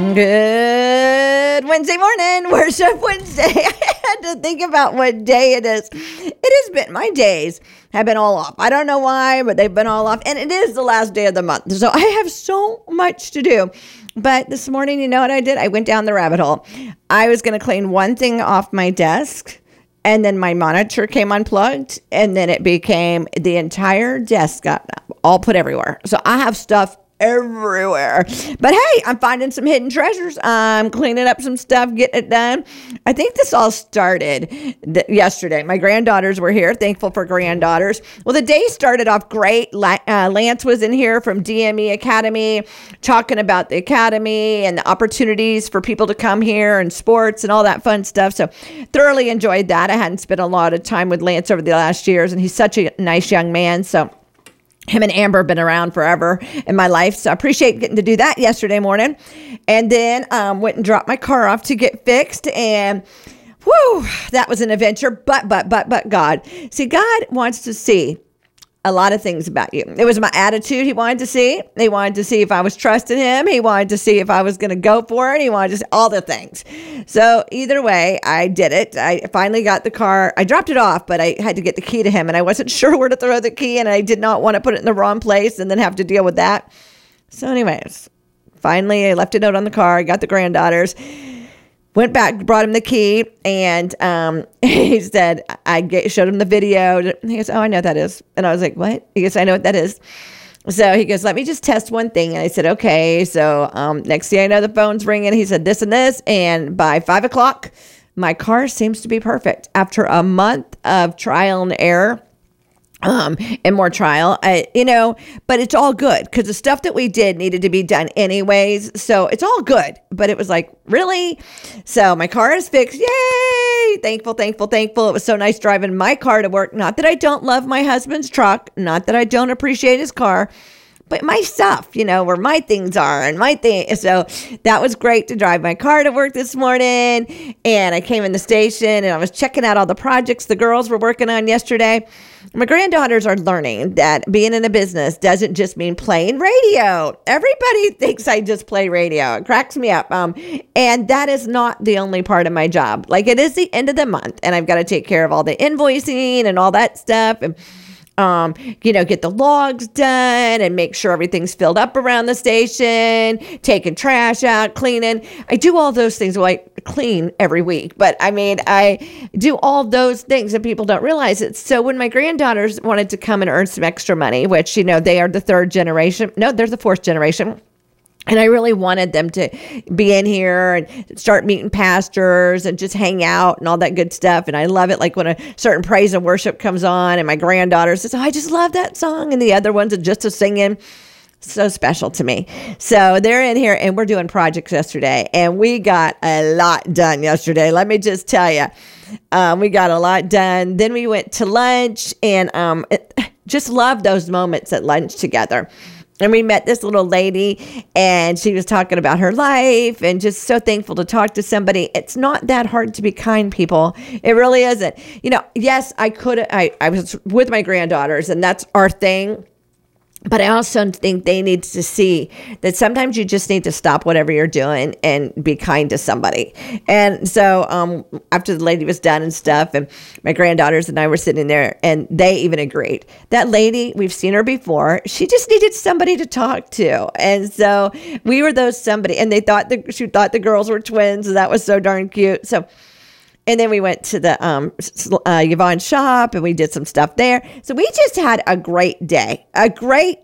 Good Wednesday morning, Worship Wednesday. I had to think about what day it is. It has been, my days have been all off. I don't know why, but they've been all off. And it is the last day of the month. So I have so much to do. But this morning, you know what I did? I went down the rabbit hole. I was going to clean one thing off my desk. And then my monitor came unplugged. And then it became the entire desk got all put everywhere. So I have stuff everywhere. But hey, I'm finding some hidden treasures. I'm cleaning up some stuff, getting it done. I think this all started yesterday. My granddaughters were here. Thankful for granddaughters. Well, the day started off great. Lance was in here from DME Academy talking about the academy and the opportunities for people to come here and sports and all that fun stuff. So thoroughly enjoyed that. I hadn't spent a lot of time with Lance over the last years, and he's such a nice young man. So him and Amber have been around forever in my life. So I appreciate getting to do that yesterday morning. And then went and dropped my car off to get fixed. And whew, that was an adventure. But God. See, God wants to see a lot of things about you. It was my attitude he wanted to see. He wanted to see if I was trusting him. He wanted to see if I was going to go for it. He wanted to see all the things. So either way, I did it. I finally got the car. I dropped it off, but I had to get the key to him, and I wasn't sure where to throw the key, and I did not want to put it in the wrong place and then have to deal with that. So anyways, finally I left a note on the car. I got the granddaughters. Went back, brought him the key, and he said, showed him the video. He goes, oh, I know what that is. And I was like, what? He goes, I know what that is. So he goes, let me just test one thing. And I said, okay. So next thing I know, the phone's ringing. He said this and this. And by 5 o'clock, my car seems to be perfect. After a month of trial and error, and more trial, but it's all good because the stuff that we did needed to be done anyways. So it's all good, but it was like, really? So my car is fixed. Yay. Thankful. It was so nice driving my car to work. Not that I don't love my husband's truck, not that I don't appreciate his car, but my stuff, where my things are and my thing. So that was great to drive my car to work this morning. And I came in the station and I was checking out all the projects the girls were working on yesterday. My granddaughters are learning that being in a business doesn't just mean playing radio. Everybody thinks I just play radio. It cracks me up. And that is not the only part of my job. Like, it is the end of the month and I've got to take care of all the invoicing and all that stuff. And get the logs done and make sure everything's filled up around the station, taking trash out, cleaning. I do all those things. Well, I clean every week, but I do all those things and people don't realize it. So when my granddaughters wanted to come and earn some extra money, which, they are the third generation. No, they're the fourth generation. And I really wanted them to be in here and start meeting pastors and just hang out and all that good stuff. And I love it. Like when a certain praise and worship comes on and my granddaughter says, oh, I just love that song. And the other ones are just a singing. So special to me. So they're in here and we're doing projects yesterday. And we got a lot done yesterday. Let me just tell you, we got a lot done. Then we went to lunch and just love those moments at lunch together. And we met this little lady and she was talking about her life and just so thankful to talk to somebody. It's not that hard to be kind, people. It really isn't. Yes, I was with my granddaughters and that's our thing. But I also think they need to see that sometimes you just need to stop whatever you're doing and be kind to somebody. And so after the lady was done and stuff, and my granddaughters and I were sitting there, and they even agreed. That lady, we've seen her before. She just needed somebody to talk to. And so we were those somebody. And she thought the girls were twins. So that was so darn cute. And then we went to the Yvonne shop and we did some stuff there. So we just had a great day, a great